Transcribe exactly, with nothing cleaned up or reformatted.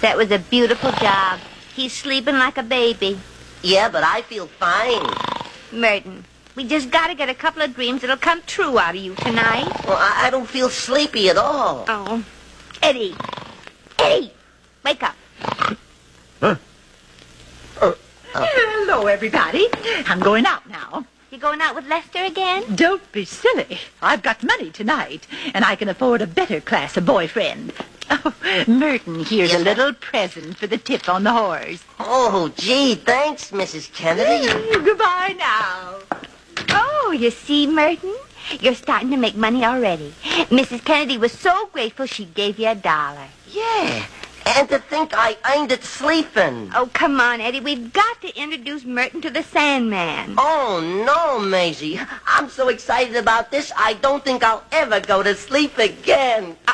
That was a beautiful job. He's sleeping like a baby. Yeah, but I feel fine. Merton, we just gotta get a couple of dreams that'll come true out of you tonight. Well, I, I don't feel sleepy at all. Oh. Eddie. Eddie, wake up. Huh? Uh, uh. Hello, everybody. I'm going out now. You going out with Lester again? Don't be silly. I've got money tonight, and I can afford a better class of boyfriend. Oh, Merton, here's Yes, a little present for the tip on the horse. Oh, gee, thanks, Missus Kennedy. Mm, goodbye now. Oh, you see, Merton? You're starting to make money already. Missus Kennedy was so grateful she gave you a dollar. Yeah, and to think I earned it sleeping. Oh, come on, Eddie. We've got to introduce Merton to the Sandman. Oh, no, Maisie. I'm so excited about this, I don't think I'll ever go to sleep again.